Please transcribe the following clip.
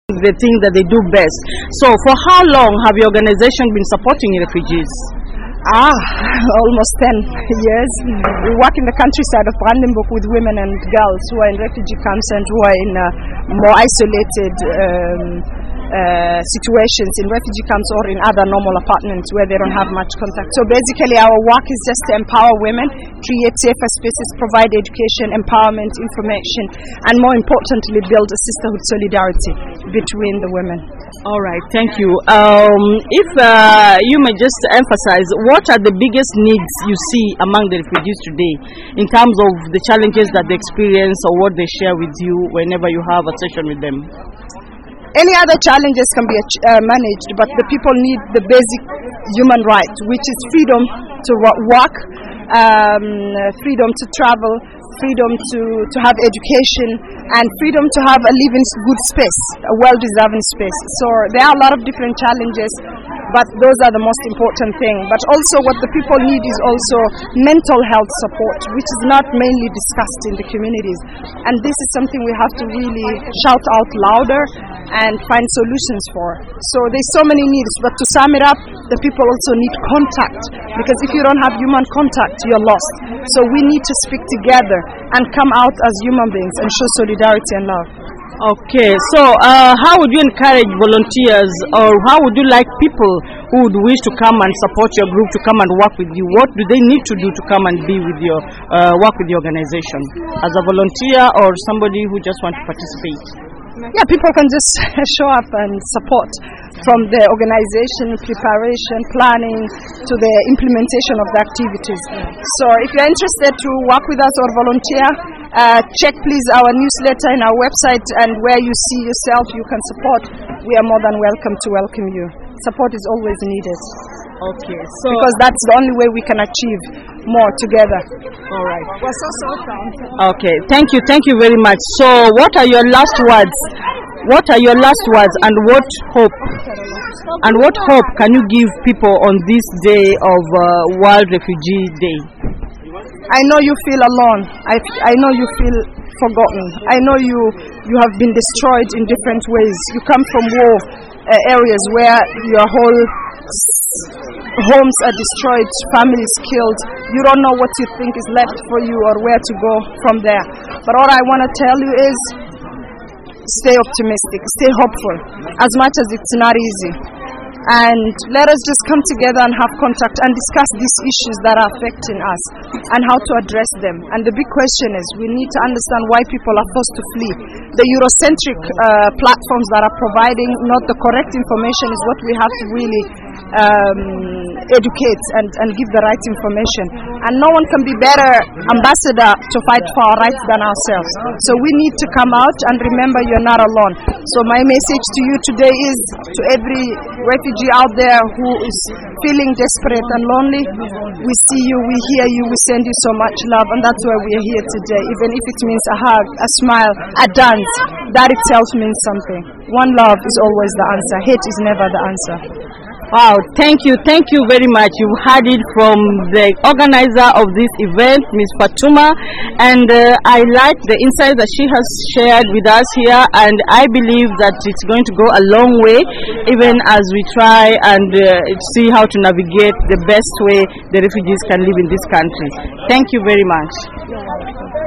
the thing that they do best. So for how long have your organization been supporting refugees? Almost 10 years. We work in the countryside of Brandenburg with women and girls who are in refugee camps and who are in more isolated situations in refugee camps or in other normal apartments where they don't have much contact. So basically our work is just to empower women, create safer spaces, provide education, empowerment, information, and more importantly build a sisterhood solidarity between the women. All right, thank you. If you may just emphasize, what are the biggest needs you see among the refugees today in terms of the challenges that they experience or what they share with you whenever you have a session with them? Any other challenges can be managed, but the people need the basic human right, which is freedom to work, freedom to travel, freedom to have education, and freedom to have a living good space, a well-deserving space. So there are a lot of different challenges, but those are the most important thing. But also what the people need is also mental health support, which is not mainly discussed in the communities. And this is something we have to really shout out louder and find solutions for. So there's so many needs, but to sum it up, the people also need contact, because if you don't have human contact, you're lost. So we need to speak together and come out as human beings and show solidarity and love. Okay, so how would you encourage volunteers, or how would you like people who would wish to come and support your group to come and work with you? What do they need to do to come and be with your work with the organization as a volunteer or somebody who just want to participate? Yeah, people can just show up and support, from the organization, preparation, planning, to the implementation of the activities. So if you're interested to work with us or volunteer, check please our newsletter and our website, and where you see yourself you can support, we are more than welcome to welcome you. Support is always needed. Okay, so because that's the only way we can achieve more together. All right. We're so proud. Okay, thank you very much. So what are your last words? What are your last words, and what hope can you give people on this day of World Refugee Day? I know you feel alone. I know you feel forgotten. I know you have been destroyed in different ways. You come from war areas where your whole homes are destroyed, families killed. You don't know what you think is left for you or where to go from there. But all I want to tell you is, stay optimistic, stay hopeful, as much as it's not easy. And let us just come together and have contact and discuss these issues that are affecting us and how to address them. And the big question is, we need to understand why people are forced to flee. The Eurocentric platforms that are providing not the correct information is what we have to really educate and give the right information. And no one can be better ambassador to fight for our rights than ourselves. So we need to come out and remember you're not alone. So my message to you today is, to every refugee out there who is feeling desperate and lonely, we see you, we hear you, we send you so much love, and that's why we are here today. Even if it means a hug, a smile, a dance, that itself means something. One love is always the answer. Hate is never the answer. Wow, thank you very much. You've heard it from the organizer of this event, Ms. Fatuma, and I like the insights that she has shared with us here, and I believe that it's going to go a long way, even as we try and see how to navigate the best way the refugees can live in this country. Thank you very much.